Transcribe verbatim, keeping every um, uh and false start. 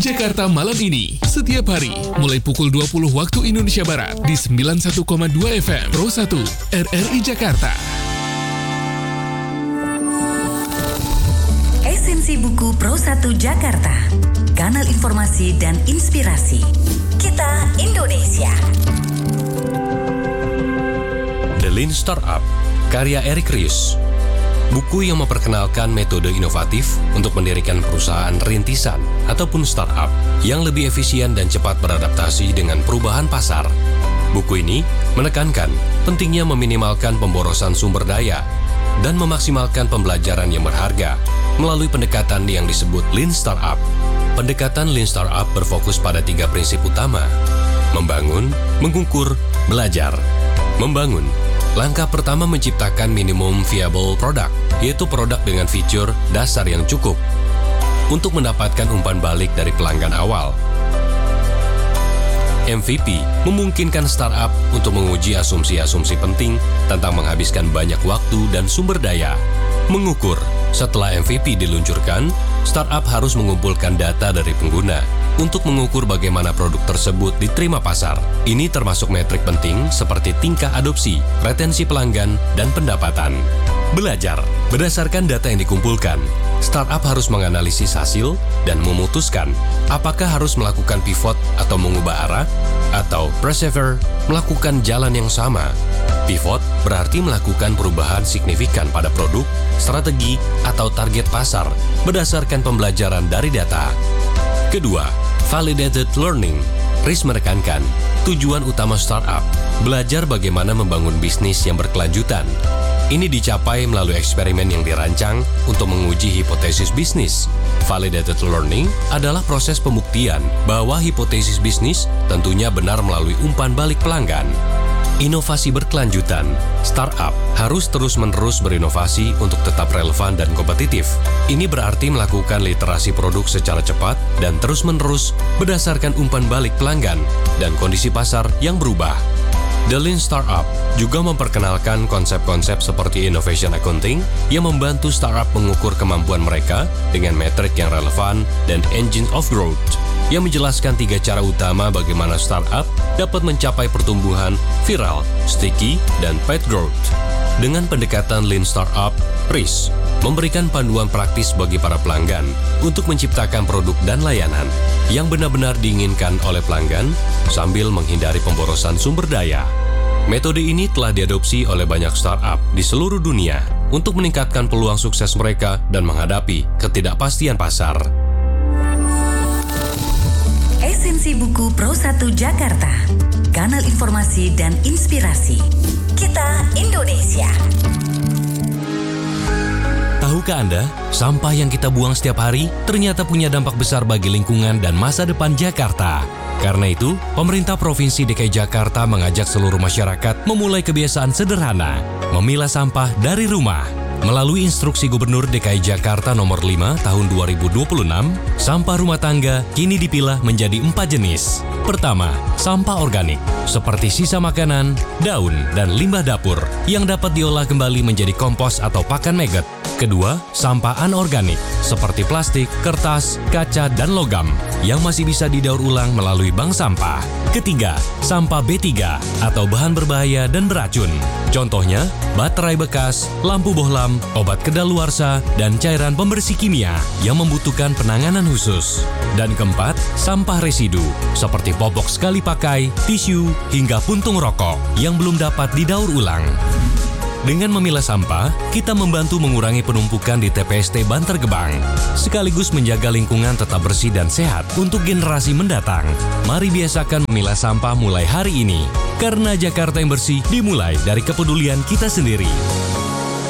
Jakarta Malam Ini. Setiap hari, mulai pukul dua puluh waktu Indonesia Barat di sembilan puluh satu koma dua F M Pro satu R R I Jakarta. Esensi Buku Pro satu Jakarta. Kanal informasi dan inspirasi. Kita Indonesia. The Lean Startup, karya Eric Ries. Buku yang memperkenalkan metode inovatif untuk mendirikan perusahaan rintisan ataupun startup yang lebih efisien dan cepat beradaptasi dengan perubahan pasar. Buku ini menekankan pentingnya meminimalkan pemborosan sumber daya dan memaksimalkan pembelajaran yang berharga melalui pendekatan yang disebut Lean Startup. Pendekatan Lean Startup berfokus pada tiga prinsip utama: membangun, mengukur, belajar. Membangun. Langkah pertama menciptakan minimum viable product, yaitu produk dengan fitur dasar yang cukup untuk mendapatkan umpan balik dari pelanggan awal. M V P memungkinkan startup untuk menguji asumsi-asumsi penting tentang menghabiskan banyak waktu dan sumber daya. Mengukur. Setelah M V P diluncurkan, startup harus mengumpulkan data dari pengguna untuk mengukur bagaimana produk tersebut diterima pasar. Ini termasuk metrik penting seperti tingkah adopsi, retensi pelanggan, dan pendapatan. Belajar. Berdasarkan data yang dikumpulkan, startup harus menganalisis hasil dan memutuskan apakah harus melakukan pivot atau mengubah arah, atau persevere, melakukan jalan yang sama. Pivot berarti melakukan perubahan signifikan pada produk, strategi, atau target pasar berdasarkan pembelajaran dari data. Kedua, validated learning. Ries menekankan, tujuan utama startup, belajar bagaimana membangun bisnis yang berkelanjutan. Ini dicapai melalui eksperimen yang dirancang untuk menguji hipotesis bisnis. Validated learning adalah proses pembuktian bahwa hipotesis bisnis tentunya benar melalui umpan balik pelanggan. Inovasi berkelanjutan. Startup harus terus-menerus berinovasi untuk tetap relevan dan kompetitif. Ini berarti melakukan literasi produk secara cepat dan terus-menerus berdasarkan umpan balik pelanggan dan kondisi pasar yang berubah. The Lean Startup juga memperkenalkan konsep-konsep seperti innovation accounting yang membantu startup mengukur kemampuan mereka dengan metrik yang relevan dan engine of growth, yang menjelaskan tiga cara utama bagaimana startup dapat mencapai pertumbuhan viral, sticky, dan paid growth. Dengan pendekatan Lean Startup, Ries memberikan panduan praktis bagi para pelanggan untuk menciptakan produk dan layanan yang benar-benar diinginkan oleh pelanggan sambil menghindari pemborosan sumber daya. Metode ini telah diadopsi oleh banyak startup di seluruh dunia untuk meningkatkan peluang sukses mereka dan menghadapi ketidakpastian pasar. Esensi Buku Pro satu Jakarta. Kanal informasi dan inspirasi. Kita Indonesia. Tahukah Anda, sampah yang kita buang setiap hari ternyata punya dampak besar bagi lingkungan dan masa depan Jakarta. Karena itu, pemerintah Provinsi D K I Jakarta mengajak seluruh masyarakat memulai kebiasaan sederhana, memilah sampah dari rumah. Melalui instruksi Gubernur D K I Jakarta nomor lima tahun dua ribu dua puluh enam, sampah rumah tangga kini dipilah menjadi empat jenis. Pertama, sampah organik, seperti sisa makanan, daun, dan limbah dapur yang dapat diolah kembali menjadi kompos atau pakan maggot. Kedua, sampah anorganik, seperti plastik, kertas, kaca, dan logam, yang masih bisa didaur ulang melalui bank sampah. Ketiga, sampah B tiga, atau bahan berbahaya dan beracun. Contohnya, baterai bekas, lampu bohlam, obat kedaluarsa, dan cairan pembersih kimia yang membutuhkan penanganan khusus. Dan keempat, sampah residu, seperti popok sekali pakai, tisu, hingga puntung rokok yang belum dapat didaur ulang. Dengan memilah sampah, kita membantu mengurangi penumpukan di T P S T Bantar Gebang, sekaligus menjaga lingkungan tetap bersih dan sehat untuk generasi mendatang. Mari biasakan memilah sampah mulai hari ini, karena Jakarta yang bersih dimulai dari kepedulian kita sendiri.